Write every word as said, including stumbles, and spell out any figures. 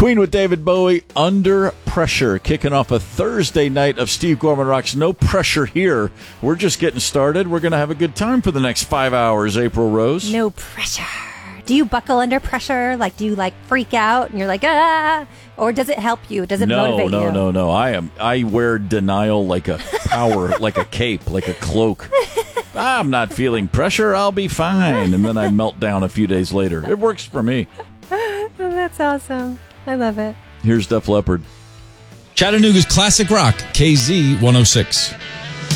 Queen with David Bowie, Under Pressure, kicking off a Thursday night of Steve Gorman Rocks. No pressure here. We're just getting started. We're going to have a good time for the next five hours, April Rose. No pressure. Do you buckle under pressure? Like, do you, like, freak out and you're like, ah? Or does it help you? Does it no, motivate no, you? No, no, no. I am. I wear denial like a power, like a cape, like a cloak. I'm not feeling pressure. I'll be fine. And then I melt down a few days later. It works for me. That's awesome. I love it. Here's Def Leppard. Chattanooga's classic rock, K Z one oh six.